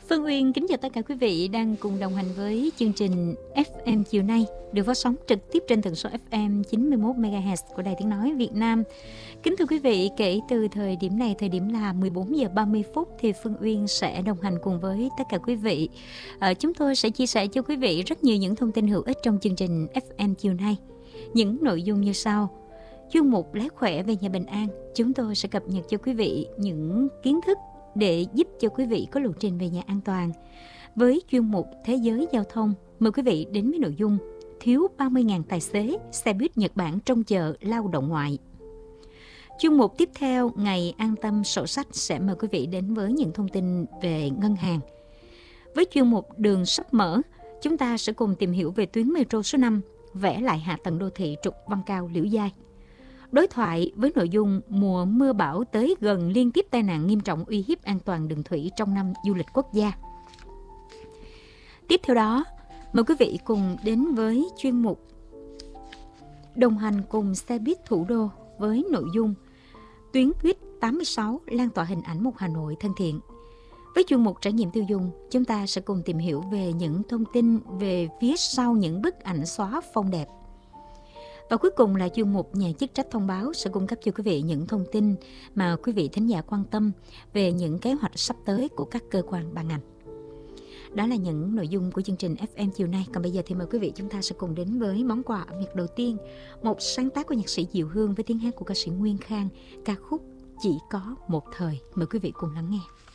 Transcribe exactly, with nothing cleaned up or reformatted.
Phương Uyên kính chào tất cả quý vị đang cùng đồng hành với chương trình ép em chiều nay được phát sóng trực tiếp trên tần số ép em chín mươi mốt mê ga héc của Đài Tiếng Nói Việt Nam. Kính thưa quý vị, kể từ thời điểm này, thời điểm là mười bốn giờ ba mươi phút thì Phương Uyên sẽ đồng hành cùng với tất cả quý vị. À, chúng tôi sẽ chia sẻ cho quý vị rất nhiều những thông tin hữu ích trong chương trình ép em chiều nay. Những nội dung như sau. Chuyên mục Lái khỏe về nhà bình an, chúng tôi sẽ cập nhật cho quý vị những kiến thức để giúp cho quý vị có lộ trình về nhà an toàn. Với chuyên mục Thế giới giao thông, mời quý vị đến với nội dung thiếu ba mươi nghìn tài xế xe buýt Nhật Bản trong chợ lao động ngoại. Chuyên mục tiếp theo, Ngày An Tâm Sổ Sách sẽ mời quý vị đến với những thông tin về ngân hàng. Với chuyên mục Đường sắp mở, chúng ta sẽ cùng tìm hiểu về tuyến metro số năm, vẽ lại hạ tầng đô thị trục Văn Cao Liễu Giai. Đối thoại với nội dung mùa mưa bão tới gần, liên tiếp tai nạn nghiêm trọng uy hiếp an toàn đường thủy trong năm du lịch quốc gia. Tiếp theo đó, mời quý vị cùng đến với chuyên mục Đồng hành cùng xe buýt thủ đô với nội dung tuyến buýt tám mươi sáu lan tỏa hình ảnh một Hà Nội thân thiện. Với chuyên mục Trải nghiệm tiêu dùng, chúng ta sẽ cùng tìm hiểu về những thông tin về phía sau những bức ảnh xóa phông đẹp. Và cuối cùng là chuyên mục Nhà chức trách thông báo sẽ cung cấp cho quý vị những thông tin mà quý vị thính giả quan tâm về những kế hoạch sắp tới của các cơ quan ban ngành. Đó là những nội dung của chương trình ép em chiều nay. Còn bây giờ thì mời quý vị chúng ta sẽ cùng đến với món quà âm nhạc đầu tiên, một sáng tác của nhạc sĩ Diệu Hương với tiếng hát của ca sĩ Nguyên Khang, ca khúc Chỉ Có Một Thời. Mời quý vị cùng lắng nghe.